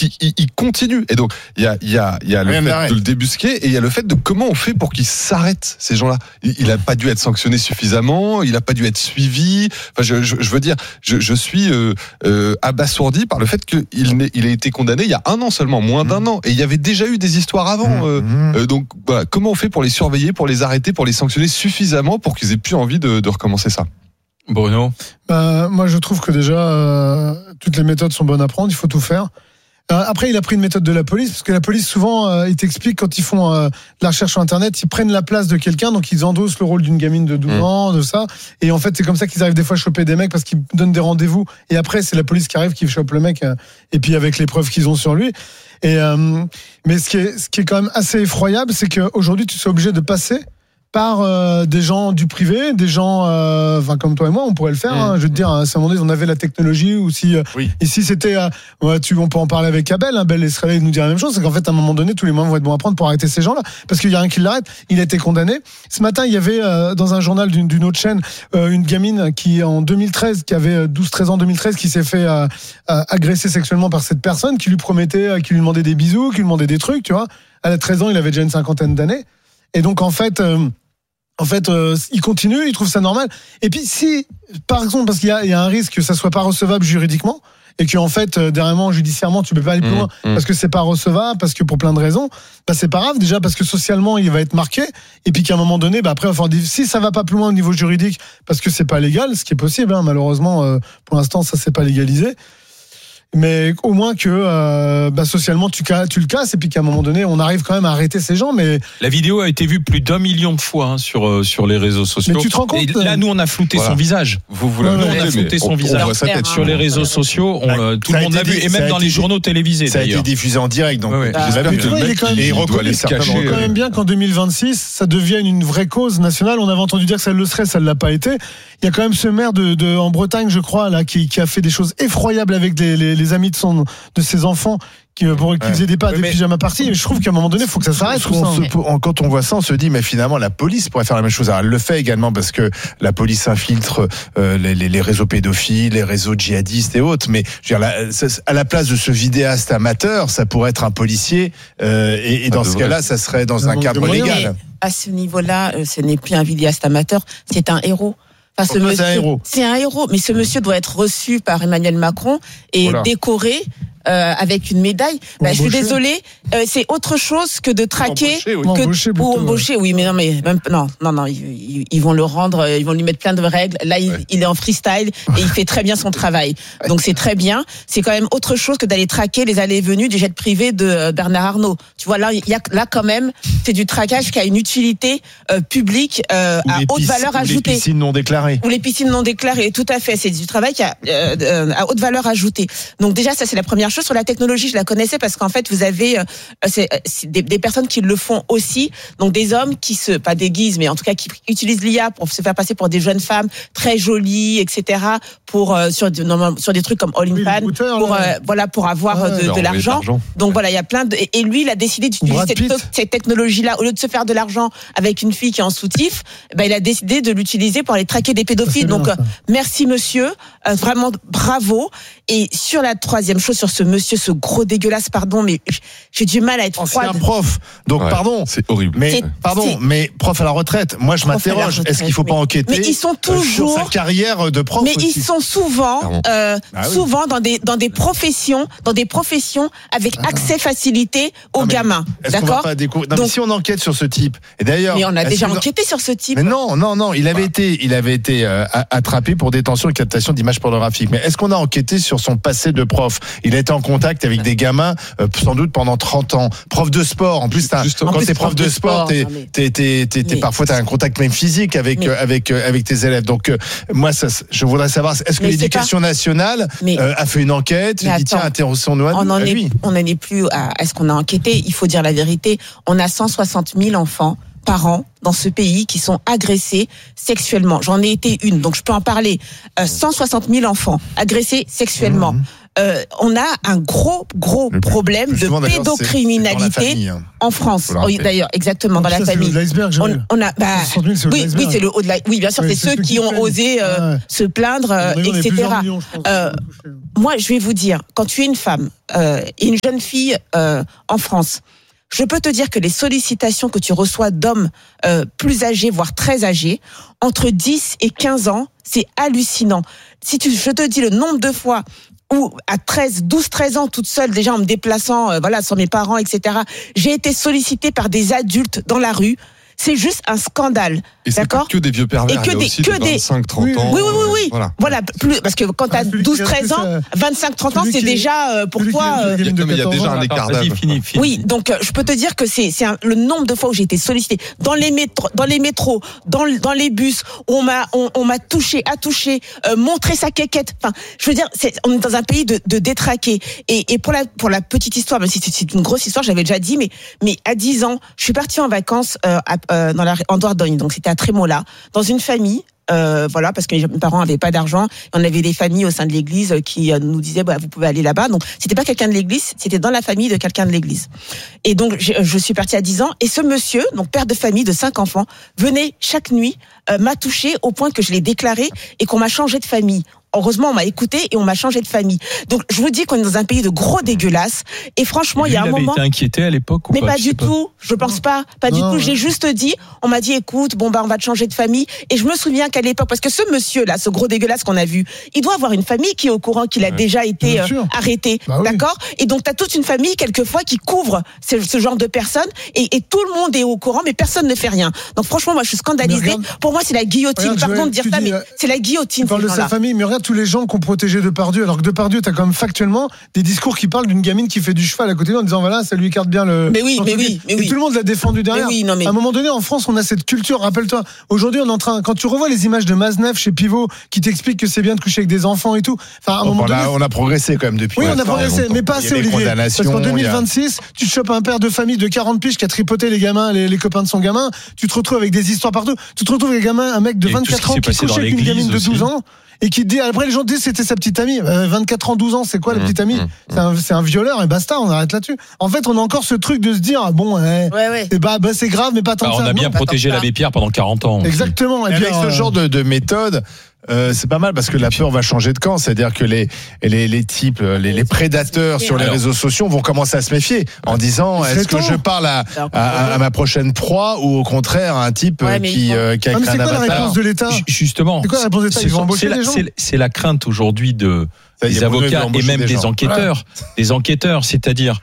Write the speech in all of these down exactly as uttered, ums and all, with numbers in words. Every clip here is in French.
qui il, il continue. Et donc il y a il y a il y a le Rien fait d'arrêt. de le débusquer et il y a le fait de comment on fait pour qu'ils s'arrêtent ces gens-là. Il, il a pas dû être sanctionné suffisamment, il a pas dû être suivi. Enfin je je, je veux dire je je suis euh, euh, abasourdi par le fait qu'il il a été condamné il y a un an seulement, moins d'un an, et il y avait déjà eu des histoires avant. Euh, euh, donc voilà, comment on fait pour les surveiller, pour les arrêter, pour les sanctionner suffisamment pour qu'ils aient plus envie de, de recommencer ça? Bruno? Bah, moi, je trouve que déjà, euh, toutes les méthodes sont bonnes à prendre, il faut tout faire. Euh, après, il a pris une méthode de la police, parce que la police, souvent, euh, ils t'expliquent quand ils font euh, de la recherche sur Internet, ils prennent la place de quelqu'un, donc ils endossent le rôle d'une gamine de douze mmh. ans, de ça. Et en fait, c'est comme ça qu'ils arrivent des fois à choper des mecs, parce qu'ils donnent des rendez-vous. Et après, c'est la police qui arrive, qui chope le mec, euh, et puis avec les preuves qu'ils ont sur lui. Et, euh, mais ce qui est, ce qui est quand même assez effroyable, c'est qu'aujourd'hui, tu sois obligé de passer par euh, des gens du privé, des gens, euh, enfin comme toi et moi, on pourrait le faire. Mmh. Hein, je veux te dire, à un moment donné, on avait la technologie, ou si euh, oui. ici c'était, euh, ouais, tu, on peut en parler avec Abel. Hein, Abel Israël nous dit la même chose, c'est qu'en fait, à un moment donné, tous les moyens vont être bons à prendre pour arrêter ces gens-là, parce qu'il y a rien qui l'arrête. Il a été condamné. Ce matin, il y avait euh, dans un journal d'une, d'une autre chaîne euh, une gamine qui, en deux mille treize, qui avait douze treize ans, deux mille treize, qui s'est fait euh, euh, agresser sexuellement par cette personne, qui lui promettait, euh, qui lui demandait des bisous, qui lui demandait des trucs, tu vois. Elle a treize ans, il avait déjà une cinquantaine d'années, et donc en fait. Euh, En fait, euh, il continue, il trouve ça normal. Et puis, si, par exemple, parce qu'il y a, il y a un risque que ça soit pas recevable juridiquement, et que en fait, euh, derrière, judiciairement, tu peux pas aller plus mmh, loin, mmh. parce que c'est pas recevable, parce que pour plein de raisons, bah c'est pas grave. Déjà, parce que socialement, il va être marqué, et puis qu'à un moment donné, bah après, enfin, si ça va pas plus loin au niveau juridique, parce que c'est pas légal, ce qui est possible, hein, malheureusement, euh, pour l'instant, ça c'est pas légalisé. Mais au moins que euh, bah, socialement tu, tu le casses, et puis qu'à un moment donné on arrive quand même à arrêter ces gens. Mais la vidéo a été vue plus d'un million de fois hein, sur euh, sur les réseaux sociaux. Mais tu te rends compte, et là nous on a flouté voilà. son visage. Vous vous l'avez nous, on a flouté son on, visage on tête, sur les réseaux sociaux. On, euh, tout le monde l'a vu, et même dans les journaux télévisés. Ça a été diffusé en direct, donc ouais, ouais. Ah, mais tu vois, il est quand même, et il reconnaît certainement quand même bien qu'en deux mille vingt-six ça devienne une vraie cause nationale. On avait entendu dire que ça le serait, ça ne l'a pas été. Il y a quand même ce maire de, de en Bretagne, je crois, là, qui, qui a fait des choses effroyables avec les, les, les amis de son de ses enfants, qui pour qu'ils faisaient des pas, ouais, des pyjamas parties. Mais je trouve qu'à un moment donné, il faut que ça s'arrête. Tout ça, on se, quand on voit ça, on se dit, mais finalement, la police pourrait faire la même chose. Alors, elle le fait également parce que la police infiltre euh, les, les, les réseaux pédophiles, les réseaux djihadistes et autres. Mais je veux dire, la, ça, à la place de ce vidéaste amateur, ça pourrait être un policier. Euh, et, et dans ce cas-là, ça serait dans un cadre légal. À ce niveau-là, ce n'est plus un vidéaste amateur, c'est un héros. Enfin, ce monsieur, c'est un héros. C'est un héros, mais ce monsieur doit être reçu par Emmanuel Macron et voilà. décoré euh, avec une médaille. Bah, je suis désolée, euh, c'est autre chose que de traquer, embaucher, oui. que embaucher, ou embaucher. Oui, mais non, mais même non, non, non, ils, ils vont le rendre, ils vont lui mettre plein de règles. Là, il, ouais. il est en freestyle et il fait très bien son travail. Donc c'est très bien. C'est quand même autre chose que d'aller traquer les allées et venues du jet privé de Bernard Arnault. Tu vois, là, il y a là quand même, c'est du traquage qui a une utilité euh, publique euh, à haute piscines, valeur ajoutée. Ou les piscines non déclarées. Ou les piscines non déclarées. Tout à fait. C'est du travail qui a euh, à haute valeur ajoutée. Donc déjà, ça c'est la première chose. Sur la technologie, je la connaissais parce qu'en fait, vous avez euh, c'est, c'est des, des personnes qui le font aussi. Donc des hommes qui se, pas déguisent, mais en tout cas qui utilisent l'I A pour se faire passer pour des jeunes femmes très jolies, et cetera. Pour euh, sur non, sur des trucs comme All in Pan, pour euh, voilà pour avoir ouais, de, de l'argent. Donc ouais. voilà, il y a plein de et lui, il a décidé d'utiliser cette, cette technologie-là au lieu de se faire de l'argent avec une fille qui est en soutif. Ben il a décidé de l'utiliser pour aller traquer des pédophiles. Donc euh, merci monsieur, euh, vraiment bravo. Et sur la troisième chose, sur ce monsieur, ce gros dégueulasse, pardon, mais j'ai du mal à être froide. C'est un prof, donc ouais, pardon. C'est horrible. Mais c'est, pardon, c'est, mais prof à la retraite. Moi, je m'interroge. Est-ce qu'il faut pas enquêter mais ils sont toujours sur sa carrière de prof? Mais aussi. ils sont souvent, euh, ah oui. souvent dans des dans des professions, dans des professions avec accès facilité aux non, gamins. D'accord. Pas découvrir... Non, donc, mais si on enquête sur ce type, et d'ailleurs, mais on a déjà on... enquêté sur ce type. Mais non, non, non. Il avait bah. été, il avait été euh, attrapé pour détention et captation d'images pornographiques. Mais est-ce qu'on a enquêté sur son passé de prof? Il a été en contact avec des gamins, euh, sans doute pendant trente ans. Prof de sport. En plus, t'as, quand plus, t'es prof de sport, t'es, mais... t'es, t'es, t'es, t'es, parfois t'as un contact même physique avec, mais... euh, avec, euh, avec tes élèves. Donc, euh, moi, ça, je voudrais savoir, est-ce que mais l'éducation pas... nationale mais... euh, a fait une enquête, dit tiens, intéressons-nous à, on à est, lui. On n'en est plus à, est-ce qu'on a enquêté? Il faut dire la vérité. On a cent soixante mille enfants par an dans ce pays qui sont agressés sexuellement. J'en ai été une, donc je peux en parler. Euh, cent soixante mille enfants agressés sexuellement. Mmh. euh, on a un gros, gros Le- problème le- de justement, d'ailleurs, pédocriminalité c'est- c'est dans la famille, hein. en France. Faut le Oui, rappeler. d'ailleurs, exactement, dans Ça, la c'est famille. le haut de l'iceberg, On, Joël. on a, bah, soixante mille, c'est le haut de oui, l'iceberg. oui, c'est le haut de la, oui, bien sûr, Oui, c'est c'est ceux ceux qui qui ont plaignent. osé euh, Ah ouais. se plaindre, euh, On est- on est et plusieurs cetera. millions, je pense, Euh, touchés. Moi, je vais vous dire, quand tu es une femme euh, et une jeune fille euh, en France, je peux te dire que les sollicitations que tu reçois d'hommes euh, plus âgés, voire très âgés, entre dix et quinze ans, c'est hallucinant. Si tu, je te dis le nombre de fois où à treize, douze, treize ans, toute seule, déjà en me déplaçant, euh, voilà, sans mes parents, et cetera, j'ai été sollicitée par des adultes dans la rue. C'est juste un scandale. Et c'est pas D'accord. que des vieux pervers, Et que il y a des- aussi que de des- vingt-cinq trente Oui, ans. Oui, oui, oui, oui. Voilà. Voilà, plus, parce que quand tu as Ah, celui qui douze, reste treize plus, ans, euh, vingt-cinq, trente ans, celui c'est qui- déjà euh, pour celui qui toi. est- euh, Il y a- non, mais il y a déjà un écart Vas-y, d'âge. fini, fini. Oui, donc euh, je peux te dire que c'est c'est un- le nombre de fois où j'ai été sollicitée dans les métros, dans les métros, dans le- dans les bus, où on m'a on, on m'a touché, a touché, euh, montré sa quéquette. Enfin, je veux dire, c'est on est dans un pays de, de détraqués. Et, et pour la pour la petite histoire, même si c'est c'est une grosse histoire, j'avais déjà dit, mais mais à dix ans, je suis partie en vacances euh, à, euh, dans la en Dordogne, donc c'était à Trémola, dans une famille. Euh, voilà, parce que mes parents avaient pas d'argent. On avait des familles au sein de l'église qui euh, nous disaient, bah, vous pouvez aller là-bas. Donc, c'était pas quelqu'un de l'église, c'était dans la famille de quelqu'un de l'église. Et donc, je, je suis partie à dix ans. Et ce monsieur, donc père de famille de cinq enfants, venait chaque nuit euh, m'a touché au point que je l'ai déclaré et qu'on m'a changé de famille. Heureusement, on m'a écouté et on m'a changé de famille. Donc, je vous dis qu'on est dans un pays de gros dégueulasses. Et franchement, Lui, il y a un il avait moment. été inquiété à l'époque ou Mais pas, pas je sais du tout, je pense pas, pas du Non, tout. ouais. J'ai juste dit, on m'a dit, écoute, bon bah on va te changer de famille. Et je me souviens qu'à l'époque, parce que ce monsieur là, ce gros dégueulasse qu'on a vu, il doit avoir une famille qui est au courant qu'il a déjà été Bien euh, sûr. arrêté, Bah oui. d'accord. Et donc t'as toute une famille quelquefois qui couvre ce, ce genre de personnes et, et tout le monde est au courant, mais personne ne fait rien. Donc franchement, moi je suis scandalisée. Mais regarde- Pour moi, c'est la guillotine. Regarde, Pardon Joël, de dire tu ça, dis, mais euh, c'est la guillotine. Tu parles ces de sa gens-là. famille, mais regarde tous les gens qui ont protégé Depardieu. Alors que Depardieu, t'as quand même factuellement des discours qui parlent d'une gamine qui fait du cheval à côté de lui en disant voilà, ça lui écarte bien le. Mais oui, mais l'entreprise. oui, mais Et oui. tout le monde l'a défendu derrière. Mais oui, non, mais- À un moment donné, en France, on a cette culture. Rappelle-toi, aujourd'hui, on est en train. Quand tu revois les images de Maznev chez Pivot, qui t'explique que c'est bien de coucher avec des enfants et tout. Enfin, à un Donc, moment on, donné. a, on a progressé quand même depuis. Oui, on a longtemps. progressé, mais pas Il y a assez, des Olivier. Parce condamnations, qu'en il y a- deux mille vingt-six, tu te chopes un père de famille de quarante piges qui a tripoté les gamins, les, les copains de son gamin. Tu te retrouves avec des histoires partout. Tu te retrouves avec un gamin, un mec de Et tout ce vingt-quatre qui ans s'est qui passé couche dans avec une l'église gamine de aussi. douze ans. Et qui dit, après les gens disent c'était sa petite amie. Euh, vingt-quatre ans, douze ans, c'est quoi la Mmh, petite amie? mmh, C'est un, c'est un violeur et basta, on arrête là-dessus. En fait, on a encore ce truc de se dire, ah bon, ouais, Ouais, ouais. c'est bah, bah, c'est grave, mais pas tant Bah, que on ça. a bien Non, protégé tant que ça. l'abbé Pierre pendant quarante ans. aussi. Exactement. Et Et puis, avec ce euh, genre de, de méthode, euh, c'est pas mal parce que la peur va changer de camp. C'est-à-dire que les, les, les types, les, les prédateurs sur les Alors. réseaux sociaux vont commencer à se méfier en disant C'est est-ce que temps. je parle à, à, à ma prochaine proie ou au contraire à un type Ouais, euh, mais qui, ils vont- euh, qui a Ah, mais créé c'est un quoi la avatar. réponse de l'État? Ju- Justement, C'est quoi la réponse de l'État? c'est- Ils vont c'est embaucher la- les gens? c'est- C'est la crainte aujourd'hui de Ça y est, des Bruno, il veut avocats et embaucher même des des gens. enquêteurs, des enquêteurs, c'est-à-dire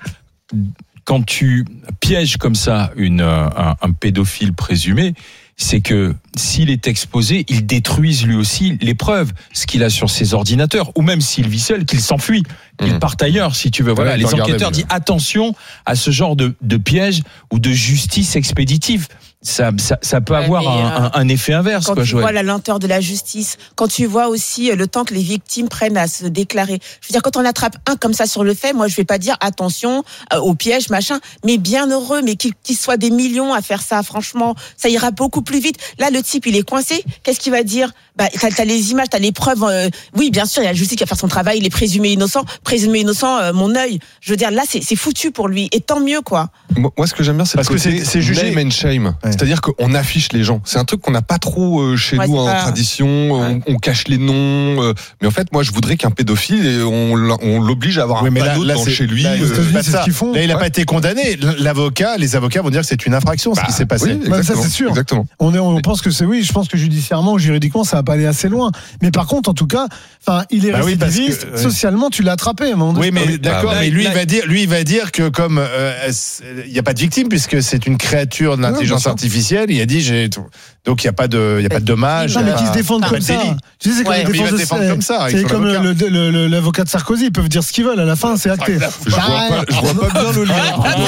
quand tu pièges comme ça une, euh, un, un pédophile présumé, c'est que s'il est exposé, il détruise lui aussi les preuves, ce qu'il a sur ses ordinateurs, ou même s'il vit seul, qu'il s'enfuit, qu'il Mmh. parte ailleurs, si tu veux. Voilà, Ouais, les t'en gardes enquêteurs mieux. disent attention à ce genre de, de piège ou de justice expéditive. Ça, ça, ça peut Ouais, avoir mais, un, euh, un, un effet inverse, Quand quoi, tu Joël. vois la lenteur de la justice, quand tu vois aussi euh, le temps que les victimes prennent à se déclarer. Je veux dire, quand on attrape un comme ça sur le fait, moi je vais pas dire attention euh, au piège, machin, mais bien heureux, mais qu'il qu'il soit des millions à faire ça, franchement, ça ira beaucoup plus vite. Là, le type, il est coincé, qu'est-ce qu'il va dire? Bah, t'as, t'as les images, t'as les preuves. euh, oui, bien sûr, il y a la justice qui va faire son travail, il est présumé innocent, présumé innocent, euh, mon œil. Je veux dire, là, c'est, c'est foutu pour lui, et tant mieux, quoi. Moi, moi, ce que j'aime bien, c'est Parce le que côté c'est- c'est jugé. name and shame. Ouais. C'est-à-dire qu'on affiche les gens. C'est un truc qu'on n'a pas trop euh, chez Ouais, nous c'est en pas- tradition. On, on cache les noms. euh, mais en fait, moi, je voudrais qu'un pédophile, et on, l'a- on l'oblige à avoir Oui, un mais là- panneau là, devant c'est- chez lui. là, euh, les États-Unis, bah, c'est ce qu'ils font. Là, il n'a Ouais. pas été condamné. L'avocat, les avocats vont dire que c'est une infraction ce qui s'est passé. oui, Bah, ça, exactement, c'est sûr. Exactement. On, est, on pense que c'est oui, je pense que judiciairement ou juridiquement, ça va pas aller assez loin. Mais par contre, en tout cas, enfin, il est Bah oui, parce que, récidiviste. ouais. Socialement, tu l'as attrapé à un moment donné. Oui, mais oui, d'accord, bah, mais là, lui, là- il va dire, lui, il va dire que comme euh, il n'y a pas de victime puisque c'est une créature de bien l'intelligence sûr. artificielle, il a dit j'ai tout. Donc il n'y a pas de, il y a pas de dommage. Non, mais il y a qui se pas- défendent pas comme de ça. délit. Tu sais, c'est comme Ouais. les Mais il va se défenses de- défendre comme ça, il C'est faut comme l'avocat. le- le- le- l'avocat de Sarkozy, ils peuvent dire ce qu'ils veulent. À la fin, c'est acté. Je vois pas, je vois pas bien le lien.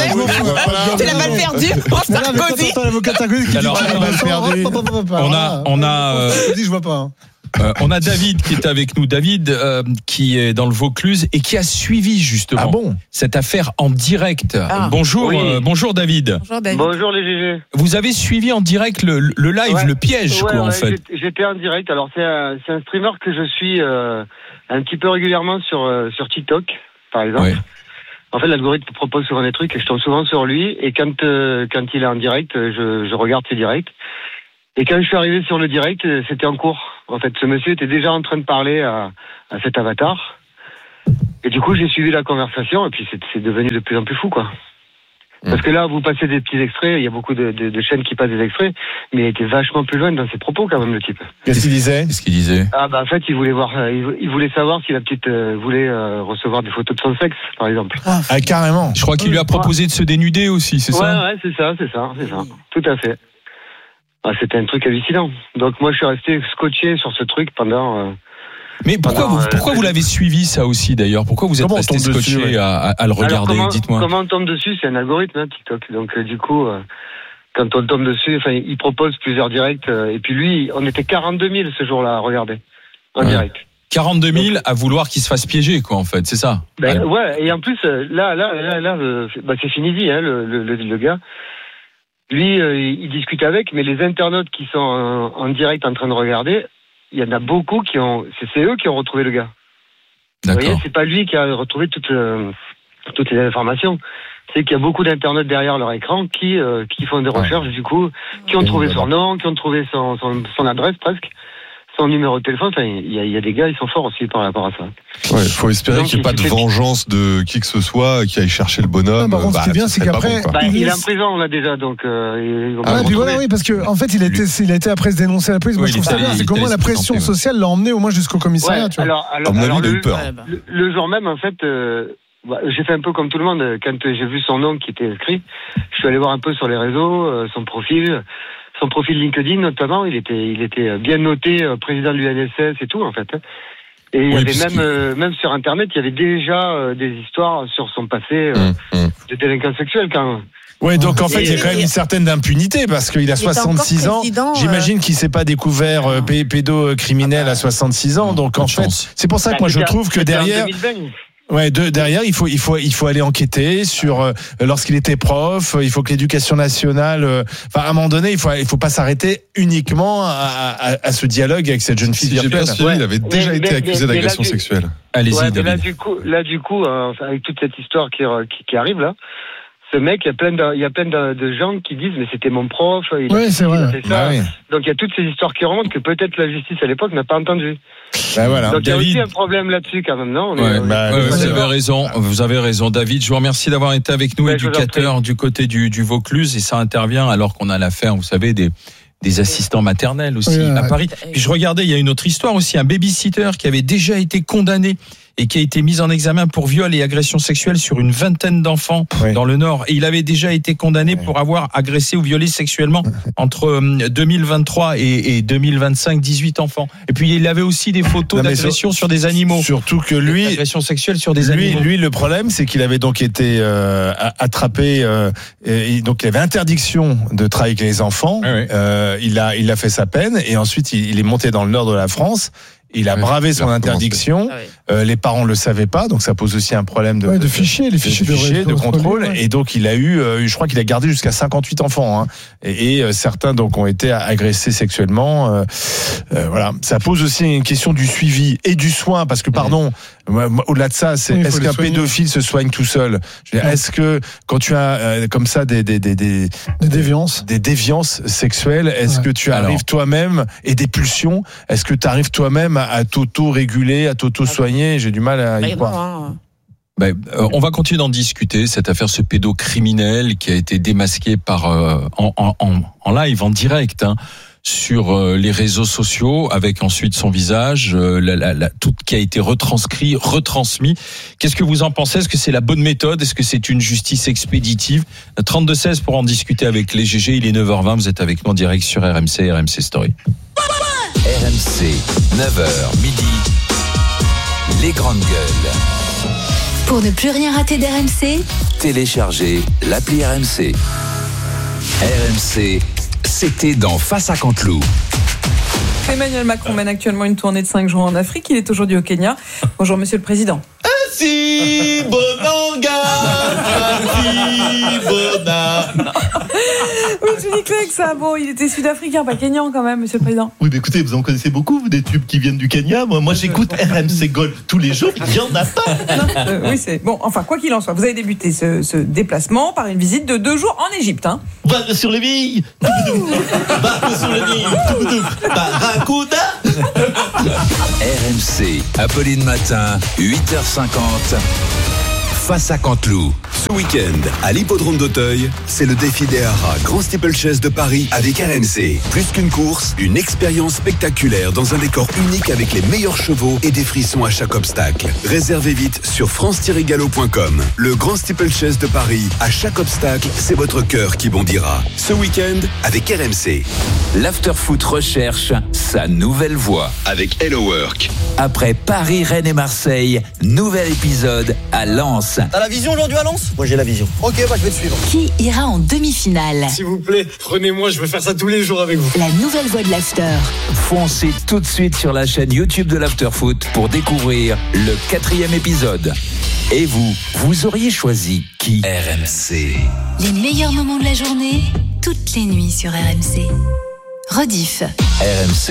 Tu l'as mal perdu, pour Mais là, mais quand Sarkozy. t'entends l'avocat de Sarkozy qui dit Alors, qu'il a on a mal perdu. On a- on a, euh, Sarkozy, je vois pas. hein. Euh, on a David qui est avec nous. David euh, qui est dans le Vaucluse et qui a suivi justement Ah bon cette affaire en direct. Ah. Bonjour, Oui. euh, bonjour David. Bonjour David. Bonjour les G G. Vous avez suivi en direct le, le live, Ouais. le piège, Ouais, quoi, en ouais, fait. j'étais- J'étais en direct. Alors c'est un, c'est un streamer que je suis euh, un petit peu régulièrement sur euh, sur TikTok, par exemple. Ouais. En fait, l'algorithme propose souvent des trucs et je tombe souvent sur lui. Et quand euh, quand il est en direct, euh, je, je regarde ses directs. Et quand je suis arrivé sur le direct, euh, c'était en cours. En fait, ce monsieur était déjà en train de parler à, à cet avatar. Et du coup, j'ai suivi la conversation et puis c'est, c'est devenu de plus en plus fou, quoi. Parce que là, vous passez des petits extraits, il y a beaucoup de, de, de chaînes qui passent des extraits, mais il était vachement plus loin dans ses propos quand même, le type. Qu'est-ce qu'il disait? Qu'est-ce qu'il disait? Ah bah en fait, il voulait voir, euh, il il voulait savoir si la petite euh, voulait euh, recevoir des photos de son sexe, par exemple. Ah, carrément. Je crois qu'il lui a proposé de se dénuder aussi, c'est ouais, ça? ouais, c'est ça, c'est ça, c'est ça. Tout à fait. Ah, c'était un truc hallucinant. Donc moi, je suis resté scotché sur ce truc pendant... Euh, Mais pourquoi, pendant, vous, euh, pourquoi vous l'avez suivi, ça aussi, d'ailleurs? Pourquoi vous êtes Comment on resté tombe dessus, scotché ouais. à, à, à le Alors, regarder? comment, Dites-moi. comment on tombe dessus? C'est un algorithme, hein, TikTok. Donc euh, du coup, euh, quand on tombe dessus, enfin, il propose plusieurs directs. euh, et puis lui, on était quarante-deux mille ce jour-là à regarder en Ouais. direct. quarante-deux mille à vouloir qu'il se fasse piéger, quoi, en fait, c'est ça? Ben, Alors, ouais, et en plus, euh, là, là, là, là, euh, bah, c'est fini dit, hein, le, le, le, le gars. Lui, euh, il discute avec, mais les internautes qui sont en, en direct en train de regarder, il y en a beaucoup qui ont, c'est, c'est eux qui ont retrouvé le gars. Vous voyez, D'accord. c'est pas lui qui a retrouvé toutes, euh, toutes les informations. C'est qu'il y a beaucoup d'internautes derrière leur écran qui, euh, qui font des recherches, du coup, qui ont trouvé son nom, qui ont trouvé son, son, son adresse presque, son numéro de téléphone. Enfin, il y a, il y a des gars, ils sont forts aussi par rapport à ça. Ouais, faut espérer Donc, qu'il n'y ait il pas de suffit- vengeance de qui que ce soit qui aille chercher le bonhomme. Ah, par contre, ce qui est bien, ça c'est serait pas qu'après- bon, quoi. Bah, Il il est est- en prison là déjà, donc euh, ils vont Ah, pas et le puis voilà, retrouver. oui, parce que en fait, il a été, il a été après se dénoncer à la police. Moi, Oui, je trouve il ça était- bien. il C'est était comment la présenté, pression ouais. sociale l'a emmené au moins jusqu'au commissariat, Ouais, tu vois. alors, alors, À mon alors, avis, il a le, eu peur. Ouais, bah. le, le jour même, en fait, euh, bah, j'ai fait un peu comme tout le monde. Quand j'ai vu son nom qui était inscrit, je suis allé voir un peu sur les réseaux, euh, son profil, son profil LinkedIn notamment. Il était, il était bien noté, euh, président de l'U N S S et tout, en fait. Et il y Oui, avait puisqu'il- même, euh, même sur Internet, il y avait déjà euh, des histoires sur son passé euh, Hum, hum. de délinquant sexuel, quand même. Ouais, donc en fait, il y a Et- quand même une certaine impunité parce qu'il a Il était encore soixante-six ans. président, euh, J'imagine qu'il s'est pas découvert euh, pé- pédocriminel à soixante-six ans. Donc en Pas de fait, chance. c'est pour ça que moi je C'était- trouve que c'était en derrière, deux mille vingt. ouais, de, derrière, il faut, il faut, il faut aller enquêter sur euh, lorsqu'il était prof. euh, Il faut que l'éducation nationale, euh, enfin à un moment donné, il faut, il faut pas s'arrêter uniquement à, à, à ce dialogue avec cette jeune fille Si j'ai bien virtuelle. suivi, Ouais. il avait déjà Mais- été mais- accusé mais- mais d'agression là, tu- sexuelle. Allez-y, Ouais, mais là David. du coup, là du coup, euh, avec toute cette histoire qui, qui, qui arrive là, ce mec, il y a plein de, il y a plein de, de gens qui disent mais c'était mon prof, il a, Ouais, c'est il a vrai. fait ça. Bah oui. Donc il y a toutes ces histoires qui remontent que peut-être la justice à l'époque n'a pas entendu. Bah voilà. Donc il y a David. aussi un problème là-dessus quand même, non On est- Ouais, on est- bah, Ouais, ouais, vous c'est avez raison, vous avez raison, David. Je vous remercie d'avoir été avec nous, Ouais, je vous en éducateur du côté du, du Vaucluse, et ça intervient alors qu'on a l'affaire, vous savez, des des assistants maternels aussi Ouais, à ouais. Paris. Puis je regardais, il y a une autre histoire aussi, un babysitter qui avait déjà été condamné et qui a été mis en examen pour viol et agression sexuelle sur une vingtaine d'enfants Oui. dans le Nord. Et il avait déjà été condamné Oui. pour avoir agressé ou violé sexuellement entre euh, deux mille vingt-trois et, et deux mille vingt-cinq dix-huit enfants. Et puis il avait aussi des photos Non, mais d'agression sur des animaux. Surtout que lui, Agression sexuelle sur des lui, animaux. lui, le problème, c'est qu'il avait donc été euh, a- attrapé. Euh, et donc, il avait interdiction de travailler avec les enfants. Ouais, ouais. Euh, il a, il a fait sa peine et ensuite il, il est monté dans le nord de la France. Il a Ouais, bravé il a son recommencé. interdiction. Ah ouais. Euh, les parents le savaient pas, donc ça pose aussi un problème de, Ouais, de fichiers, les de, fichiers de, fichiers, de de contrôle. ouais. Et donc il a eu, euh, je crois qu'il a gardé jusqu'à cinquante-huit enfants. Hein. Et, et, euh, certains donc ont été agressés sexuellement. Euh, euh, voilà, ça pose aussi une question du suivi et du soin, parce que pardon, moi, moi, au-delà de ça, c'est Oui, il faut est-ce les qu'un soigner. pédophile se soigne tout seul? Je veux dire, Ouais. est-ce que quand tu as euh, comme ça des des des des, Des déviances. des déviances sexuelles, est-ce Ouais. que tu arrives Alors. toi-même, et des pulsions, est-ce que tu arrives toi-même à, à t'auto-réguler, à t'auto-soigner? J'ai du mal à y Bah, croire. non, hein. Ben, euh, on va continuer d'en discuter, cette affaire, ce pédocriminel qui a été démasqué par euh, en, en, en, en live, en direct, hein, sur euh, les réseaux sociaux, avec ensuite son visage, euh, la, la, la, tout qui a été retranscrit, retransmis. Qu'est-ce que vous en pensez? Est-ce que c'est la bonne méthode? Est-ce que c'est une justice expéditive? trente-deux seize pour en discuter avec les G G. Il est neuf heures vingt, vous êtes avec nous en direct sur R M C, R M C Story. R M C, neuf heures midi, les grandes gueules. Pour ne plus rien rater d'R M C, Téléchargez l'appli R M C. R M C, c'était dans Face à Canteloup. Emmanuel Macron mène actuellement une tournée de cinq jours en Afrique. Il est aujourd'hui au Kenya. Bonjour, Monsieur le Président. Si Bonanga, si Bona. Oui, tu dis que ça. Bon, il était sud-africain, pas kenyan quand même, Monsieur le Président. Oui, mais écoutez, vous en connaissez beaucoup, vous, des tubes qui viennent du Kenya. Moi, moi j'écoute R M C Gold tous les jours. Il n'y en a pas. Non, euh, oui, c'est bon. Enfin, quoi qu'il en soit, vous avez débuté ce, ce déplacement par une visite de deux jours en Égypte. Hein. Balle sur les billes. Balle sur les billes. Barracuda. R M C, Apolline Matin, huit heures cinquante. Face à Canteloup. Ce week-end, à l'hippodrome d'Auteuil, c'est le défi des Haras Grand Steeplechase de Paris avec R M C. Plus qu'une course, une expérience spectaculaire dans un décor unique avec les meilleurs chevaux et des frissons à chaque obstacle. Réservez vite sur france tiret galop point com. Le Grand Steeplechase de Paris, à chaque obstacle, c'est votre cœur qui bondira. Ce week-end, avec R M C. L'Afterfoot recherche sa nouvelle voix avec Hello Work. Après Paris, Rennes et Marseille, nouvel épisode à Lens. T'as la vision aujourd'hui à Lens ? Moi j'ai la vision. Ok, bah je vais te suivre. Qui ira en demi-finale ? S'il vous plaît, prenez-moi, je veux faire ça tous les jours avec vous. La nouvelle voix de l'After. Foncez tout de suite sur la chaîne YouTube de l'Afterfoot pour découvrir le quatrième épisode. Et vous, vous auriez choisi qui ? R M C. Les meilleurs moments de la journée, toutes les nuits sur R M C. Rediff. R M C.